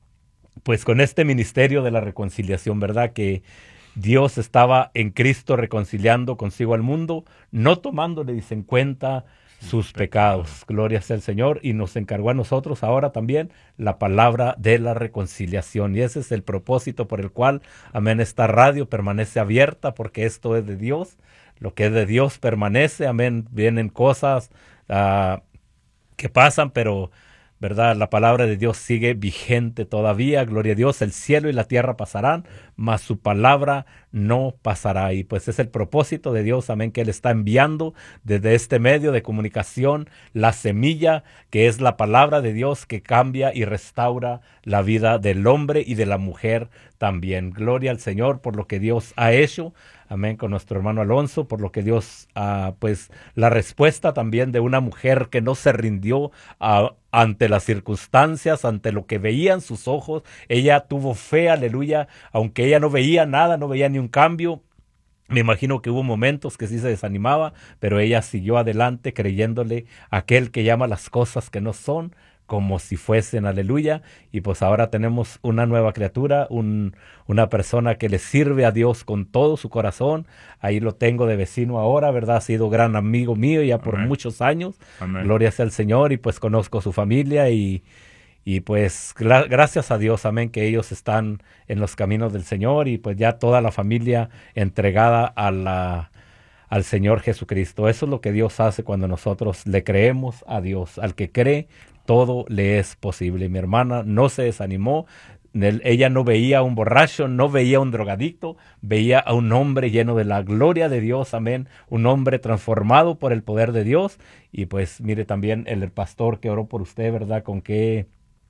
pues con este ministerio de la reconciliación, ¿verdad? Que Dios estaba en Cristo reconciliando consigo al mundo, no tomándole dice, en cuenta sus pecados. Gloria sea el Señor. Y nos encargó a nosotros ahora también la palabra de la reconciliación. Y ese es el propósito por el cual, amén, esta radio permanece abierta, porque esto es de Dios. Lo que es de Dios permanece, amén. Vienen cosas uh, que pasan, pero ¿verdad? La palabra de Dios sigue vigente todavía, gloria a Dios, el cielo y la tierra pasarán, mas su palabra no pasará. Y pues es el propósito de Dios, amén, que Él está enviando desde este medio de comunicación la semilla que es la palabra de Dios que cambia y restaura la vida del hombre y de la mujer también. Gloria al Señor por lo que Dios ha hecho. Amén, con nuestro hermano Alonso, por lo que Dios, uh, pues la respuesta también de una mujer que no se rindió uh, ante las circunstancias, ante lo que veían sus ojos. Ella tuvo fe, aleluya, aunque ella no veía nada, no veía ni un cambio. Me imagino que hubo momentos que sí se desanimaba, pero ella siguió adelante creyéndole a aquel que llama las cosas que no son como si fuesen, aleluya. Y pues ahora tenemos una nueva criatura, un, una persona que le sirve a Dios con todo su corazón. Ahí lo tengo de vecino ahora, ¿verdad? Ha sido gran amigo mío ya por Amén. muchos años. Amén. Gloria sea al Señor, y pues conozco su familia y, y pues gra- gracias a Dios, amén, que ellos están en los caminos del Señor y pues ya toda la familia entregada a la... al Señor Jesucristo. Eso es lo que Dios hace cuando nosotros le creemos a Dios. Al que cree, todo le es posible. Mi hermana no se desanimó. Ella no veía a un borracho, no veía a un drogadicto, veía a un hombre lleno de la gloria de Dios, amén, un hombre transformado por el poder de Dios. Y pues mire también el, el pastor que oró por usted, ¿verdad? Con qué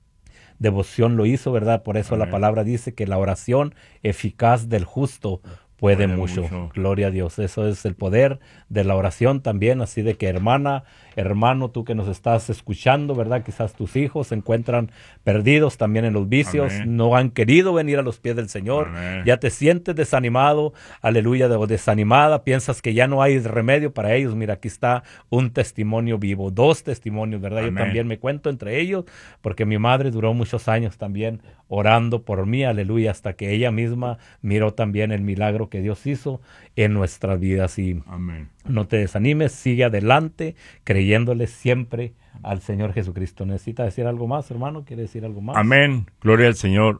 devoción lo hizo, ¿verdad? Por eso Amén. la palabra dice que la oración eficaz del justo puede, Puede mucho. mucho. Gloria a Dios. Eso es el poder de la oración también. Así de que, hermana, hermano, tú que nos estás escuchando, ¿verdad? Quizás tus hijos se encuentran perdidos también en los vicios, Amén. no han querido venir a los pies del Señor. Amén. Ya te sientes desanimado, aleluya, o desanimada, piensas que ya no hay remedio para ellos. Mira, aquí está un testimonio vivo, dos testimonios, ¿verdad? Amén. Yo también me cuento entre ellos, porque mi madre duró muchos años también orando por mí, aleluya, hasta que ella misma miró también el milagro que Dios hizo en nuestras vidas. Y Amén. no te desanimes, sigue adelante, creyéndole siempre al Señor Jesucristo. ¿Necesita decir algo más, hermano? ¿Quiere decir algo más? Amén. Gloria al Señor.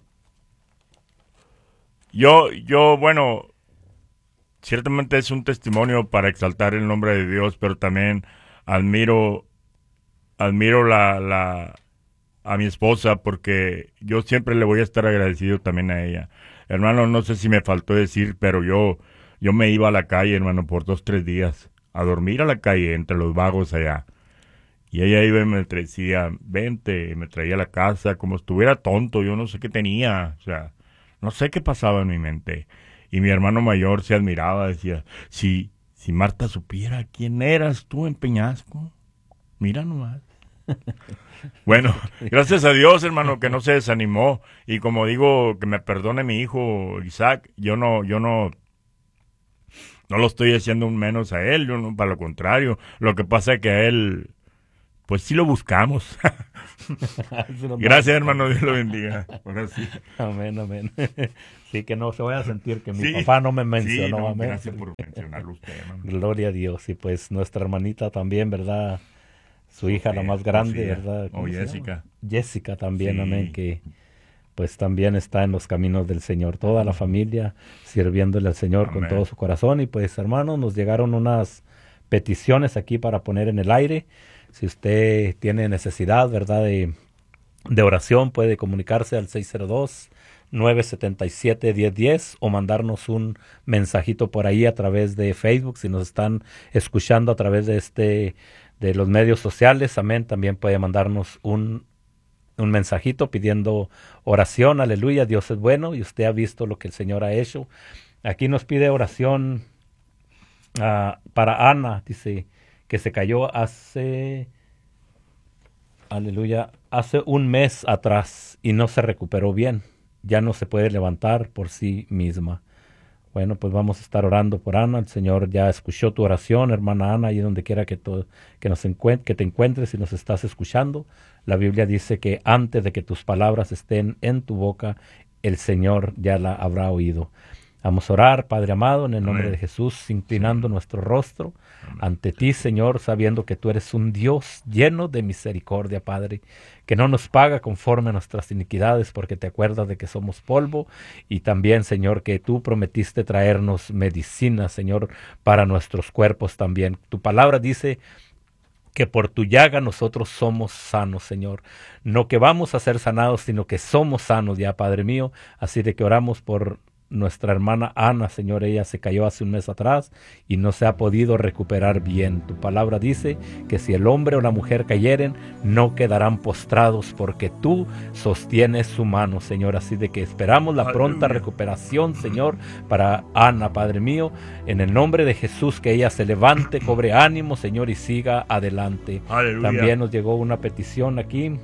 Yo, yo, bueno, ciertamente es un testimonio para exaltar el nombre de Dios, pero también admiro, admiro la, la, a mi esposa, porque yo siempre le voy a estar agradecido también a ella. Hermano, no sé si me faltó decir, pero yo, yo me iba a la calle, hermano, por dos, tres días, a dormir a la calle, entre los vagos allá. Y ella iba y me decía, vente, y me traía a la casa, como estuviera tonto, yo no sé qué tenía, o sea, no sé qué pasaba en mi mente. Y mi hermano mayor se admiraba, decía, si, si Marta supiera quién eras tú en Peñasco, mira nomás. Bueno, gracias a Dios, hermano, que no se desanimó. Y como digo, que me perdone mi hijo Isaac, yo no, yo no, no lo estoy haciendo un menos a él, yo no, para lo contrario. Lo que pasa es que a él, pues sí lo buscamos. Gracias, hermano, Dios lo bendiga. Ahora sí. Amén, amén. Sí, que no se vaya a sentir que mi Sí, papá no me mencionó. sí, no, amén. gracias por mencionarlo usted, hermano. Gloria a Dios. Y pues nuestra hermanita también, ¿verdad? Su hija, la más grande, Sofía. ¿verdad? ¿Cómo Oh, se Jessica. llama? Jessica también, Sí. amén, que pues también está en los caminos del Señor. Toda la familia sirviéndole al Señor con Amén. todo su corazón. Y pues, hermanos, nos llegaron unas peticiones aquí para poner en el aire. Si usted tiene necesidad, ¿verdad?, de, de oración, puede comunicarse al seis cero dos, nueve siete siete, uno cero uno cero o mandarnos un mensajito por ahí a través de Facebook. Si nos están escuchando a través de este de los medios sociales, amén, también puede mandarnos un, un mensajito pidiendo oración, aleluya, Dios es bueno y usted ha visto lo que el Señor ha hecho. Aquí nos pide oración uh, para Ana, dice que se cayó hace, aleluya, hace un mes atrás y no se recuperó bien, ya no se puede levantar por sí misma. Bueno, pues vamos a estar orando por Ana. El Señor ya escuchó tu oración, hermana Ana, y donde quiera que, to, que, nos encuent que te encuentres y nos estás escuchando. La Biblia dice que antes de que tus palabras estén en tu boca, el Señor ya la habrá oído. Vamos a orar, Padre amado, en el nombre Amén. de Jesús, inclinando sí. nuestro rostro Amén. ante ti, Señor, sabiendo que tú eres un Dios lleno de misericordia, Padre, que no nos paga conforme a nuestras iniquidades, porque te acuerdas de que somos polvo, y también, Señor, que tú prometiste traernos medicina, Señor, para nuestros cuerpos también. Tu palabra dice que por tu llaga nosotros somos sanos, Señor. No que vamos a ser sanados, sino que somos sanos ya, Padre mío. Así de que oramos por nuestra hermana Ana, Señor. Ella se cayó hace un mes atrás y no se ha podido recuperar bien. Tu palabra dice que si el hombre o la mujer cayeren, no quedarán postrados, porque tú sostienes su mano, Señor. Así de que esperamos la Aleluya. Pronta recuperación, Señor, para Ana, Padre mío. En el nombre de Jesús, que ella se levante, cobre ánimo, Señor, y siga adelante. Aleluya. También nos llegó una petición aquí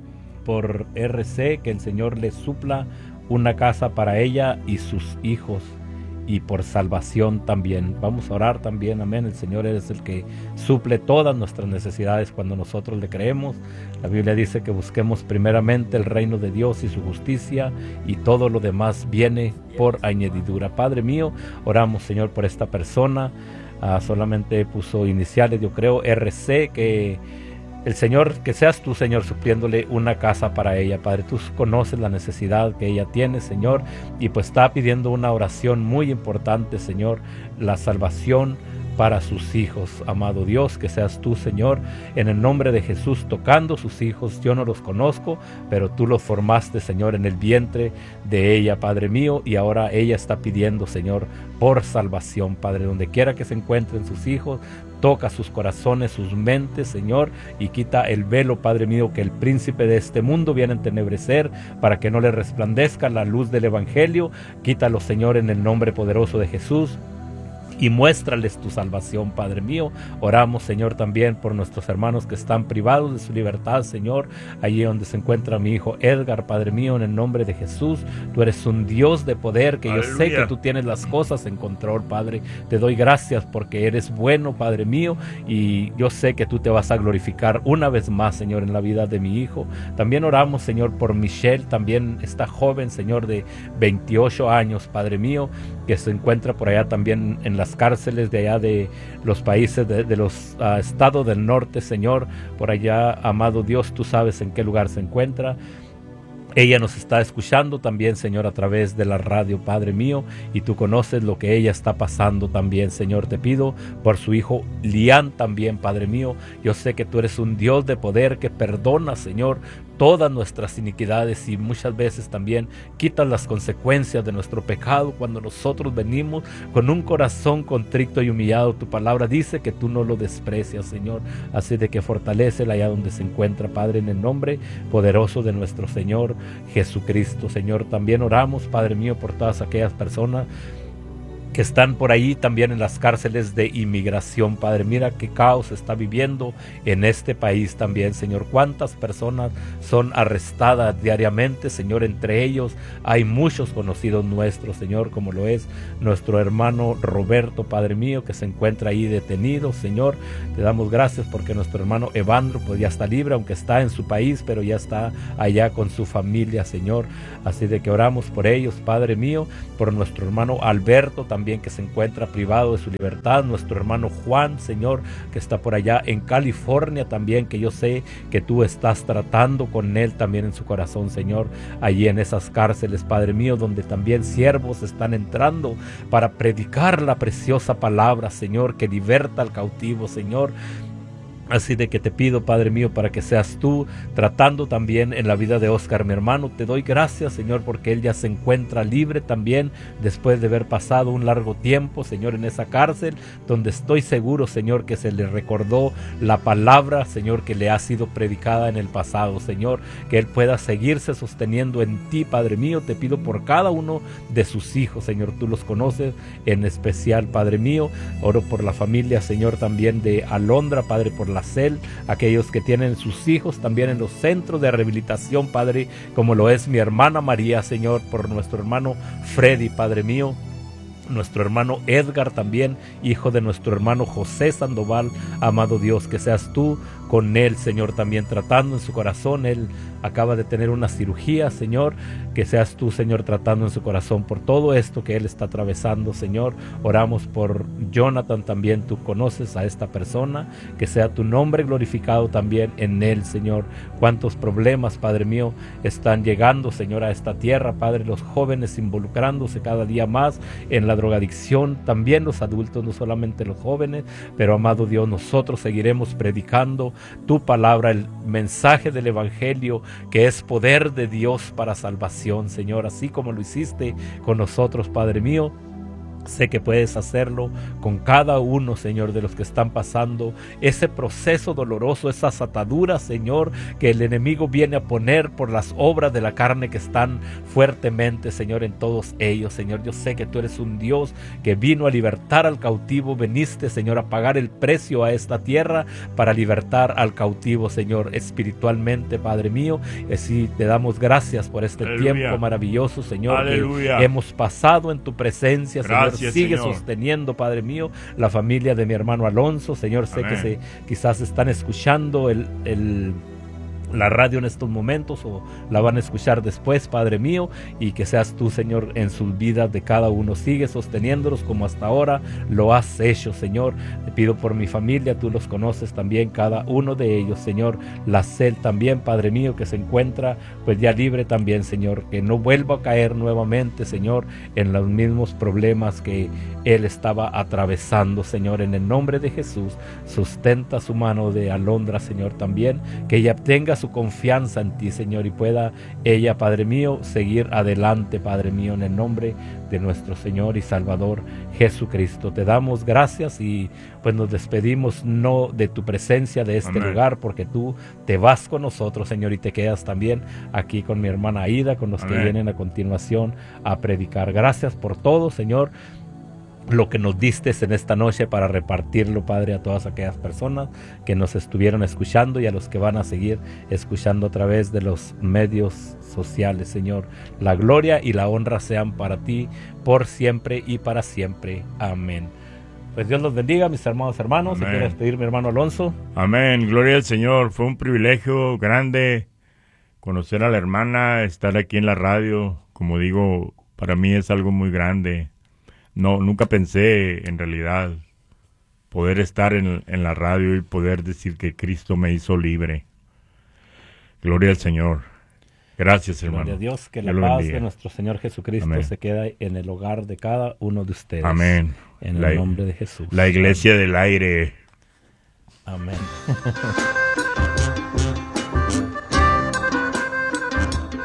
por R C, que el Señor le supla una casa para ella y sus hijos, y por salvación también. Vamos a orar también, amén. El Señor es el que suple todas nuestras necesidades cuando nosotros le creemos. La Biblia dice que busquemos primeramente el reino de Dios y su justicia, y todo lo demás viene por añadidura. Padre mío, oramos, Señor, por esta persona. Uh, solamente puso iniciales, yo creo, R C, que el Señor, que seas tú, Señor, supliéndole una casa para ella, Padre. Tú conoces la necesidad que ella tiene, Señor, y pues está pidiendo una oración muy importante, Señor, la salvación para sus hijos. Amado Dios, que seas tú, Señor, en el nombre de Jesús, tocando sus hijos. Yo no los conozco, pero tú los formaste, Señor, en el vientre de ella, Padre mío, y ahora ella está pidiendo, Señor, por salvación, Padre. Donde quiera que se encuentren sus hijos, toca sus corazones, sus mentes, Señor, y quita el velo, Padre mío, que el príncipe de este mundo viene a entenebrecer, para que no le resplandezca la luz del Evangelio. Quítalo, Señor, en el nombre poderoso de Jesús, y muéstrales tu salvación, Padre mío. Oramos, Señor, también por nuestros hermanos que están privados de su libertad, Señor, allí donde se encuentra mi hijo Edgar, Padre mío, en el nombre de Jesús. Tú eres un Dios de poder, que Aleluya. Yo sé que tú tienes las cosas en control, Padre. Te doy gracias porque eres bueno, Padre mío, y yo sé que tú te vas a glorificar una vez más, Señor, en la vida de mi hijo. También oramos, Señor, por Michelle, también esta joven, Señor, de veintiocho años, Padre mío, que se encuentra por allá también en las cárceles de allá de los países de, de los uh, estados del norte, Señor. Por allá, amado Dios, tú sabes en qué lugar se encuentra. Ella nos está escuchando también, Señor, a través de la radio, Padre mío, y tú conoces lo que ella está pasando también, Señor. Te pido por su hijo Lian también, Padre mío. Yo sé que tú eres un Dios de poder que perdona, Señor. todas nuestras iniquidades y muchas veces también quitas las consecuencias de nuestro pecado cuando nosotros venimos con un corazón contrito y humillado. Tu palabra dice que tú no lo desprecias, Señor, así de que fortalécela allá donde se encuentra, Padre, en el nombre poderoso de nuestro Señor Jesucristo. Señor, también oramos, Padre mío, por todas aquellas personas que están por ahí también en las cárceles de inmigración, Padre. Mira qué caos está viviendo en este país también, Señor. Cuántas personas son arrestadas diariamente, Señor. Entre ellos hay muchos conocidos nuestros, Señor, como lo es nuestro hermano Roberto, Padre mío, que se encuentra ahí detenido, Señor. Te damos gracias porque nuestro hermano Evandro pues ya está libre, aunque está en su país, pero ya está allá con su familia, Señor. Así de que oramos por ellos, Padre mío, por nuestro hermano Alberto también, que se encuentra privado de su libertad, nuestro hermano Juan, Señor, que está por allá en California también, que yo sé que tú estás tratando con él también en su corazón, Señor, allí en esas cárceles, Padre mío, donde también siervos están entrando para predicar la preciosa palabra, Señor, que liberta al cautivo, Señor. Así de que te pido, Padre mío, para que seas tú tratando también en la vida de Oscar, mi hermano. Te doy gracias, Señor, porque él ya se encuentra libre también después de haber pasado un largo tiempo, Señor, en esa cárcel, donde estoy seguro, Señor, que se le recordó la palabra, Señor, que le ha sido predicada en el pasado, Señor, que él pueda seguirse sosteniendo en ti, Padre mío. Te pido por cada uno de sus hijos, Señor, tú los conoces en especial, Padre mío. Oro por la familia, Señor, también de Alondra, Padre, por la C E L, aquellos que tienen sus hijos también en los centros de rehabilitación, Padre, como lo es mi hermana María, Señor, por nuestro hermano Freddy, Padre mío, nuestro hermano Edgar también, hijo de nuestro hermano José Sandoval. Amado Dios, que seas tú con él, Señor, también tratando en su corazón. Él acaba de tener una cirugía, Señor, que seas tú, Señor, tratando en su corazón por todo esto que él está atravesando, Señor. Oramos por Jonathan también, tú conoces a esta persona, que sea tu nombre glorificado también en él, Señor. Cuántos problemas, Padre mío, están llegando, Señor, a esta tierra, Padre, los jóvenes involucrándose cada día más en la drogadicción, también los adultos, no solamente los jóvenes, pero amado Dios, nosotros seguiremos predicando tu palabra, el mensaje del evangelio, que es poder de Dios para salvación, Señor, así como lo hiciste con nosotros, Padre mío. Sé que puedes hacerlo con cada uno, Señor, de los que están pasando ese proceso doloroso, esas ataduras, Señor, que el enemigo viene a poner por las obras de la carne que están fuertemente, Señor, en todos ellos, Señor. Yo sé que tú eres un Dios que vino a libertar al cautivo. Veniste, Señor, a pagar el precio a esta tierra para libertar al cautivo, Señor, espiritualmente, Padre mío. Y así te damos gracias por este Aleluya. Tiempo maravilloso, Señor, Aleluya. Que hemos pasado en tu presencia, Señor. Gracias, sigue Señor. Sosteniendo, Padre mío, la familia de mi hermano Alonso, Señor. Sé Amén. Que se, quizás están escuchando el, el la radio en estos momentos o la van a escuchar después, Padre mío, y que seas tú, Señor, en sus vidas de cada uno. Sigue sosteniéndolos como hasta ahora lo has hecho, Señor. Te pido por mi familia, tú los conoces también, cada uno de ellos, Señor. La C E L también, Padre mío, que se encuentra pues ya libre también, Señor, que no vuelva a caer nuevamente, Señor, en los mismos problemas que él estaba atravesando, Señor. En el nombre de Jesús, sustenta su mano de Alondra, Señor, también, que ella tenga su confianza en ti, Señor, y pueda ella, Padre mío, seguir adelante, Padre mío, en el nombre de nuestro Señor y Salvador Jesucristo. Te damos gracias y pues nos despedimos no de tu presencia de este Amén. Lugar, porque tú te vas con nosotros, Señor, y te quedas también aquí con mi hermana Aida, con los Amén. Que vienen a continuación a predicar. Gracias por todo, Señor, lo que nos diste en esta noche para repartirlo, Padre, a todas aquellas personas que nos estuvieron escuchando y a los que van a seguir escuchando a través de los medios sociales, Señor. La gloria y la honra sean para ti por siempre y para siempre. Amén. Pues Dios los bendiga, mis hermanos hermanos. Amén. Se quiere despedir mi hermano Alonso. Amén. Gloria al Señor. Fue un privilegio grande conocer a la hermana, estar aquí en la radio. Como digo, para mí es algo muy grande. No, nunca pensé en realidad poder estar en, en la radio y poder decir que Cristo me hizo libre. Gloria al Señor. Gracias, hermano. Gloria a Dios, que la Dios paz de nuestro Señor Jesucristo Amén. Se queda en el hogar de cada uno de ustedes. Amén. En la, el nombre de Jesús. La iglesia Amén. Del aire. Amén.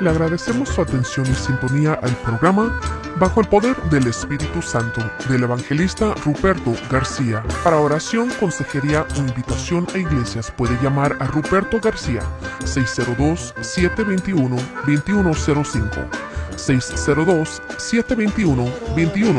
Le agradecemos su atención y sintonía al programa Bajo el Poder del Espíritu Santo del evangelista Ruperto García. Para oración, consejería o invitación a iglesias puede llamar a Ruperto García seis cero dos, siete dos uno, dos uno cero cinco seis cero dos, siete dos uno, dos uno